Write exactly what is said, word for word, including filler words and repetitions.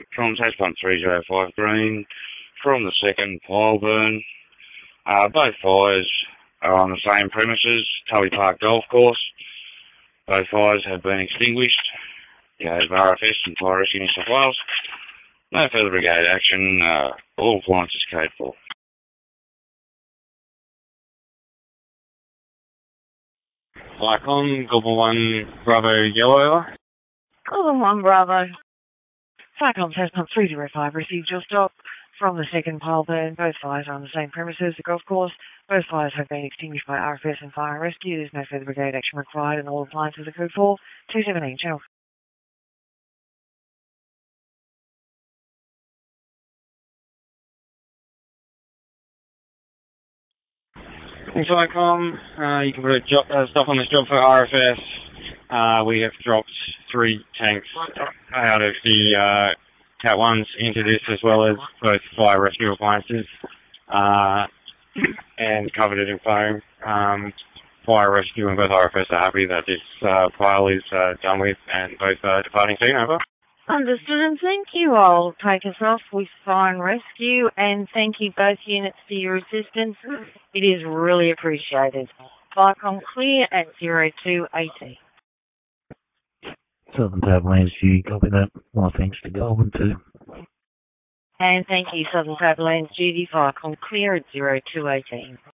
from Tasman three zero five Green, from the second pile burn. Uh, both fires are on the same premises, Tully Park Golf Course. Both fires have been extinguished. Gave R F S and Fire Rescue New South Wales. No further brigade action. Uh, all appliances code for. Lycon, Goulburn one, Bravo Yellow. Goulburn one, Bravo. Cyclone Tasman three zero five received your stop from the second pile burn. Both fires are on the same premises, the golf course. Both fires have been extinguished by R F S and Fire and Rescue. There's no further brigade action required, and all appliances are code for two seventeen. Channel. Cyclone, uh, you can put a job, uh, stop on this job for R F S. Uh, we have dropped three tanks out of the uh, Cat ones into this, as well as both fire rescue appliances, uh, and covered it in foam. Um, fire rescue and both R F S are happy that this uh, pile is uh, done with, and both uh, departing soon. Over. Understood, and thank you. I'll take us off with Fire and Rescue, and thank you both units for your assistance. It is really appreciated. Vicom clear at zero two eighty. Southern Tablelands, you copy that. My thanks to Goulburn too. And thank you, Southern Tablelands Duty. Vicom clear at zero two eighteen.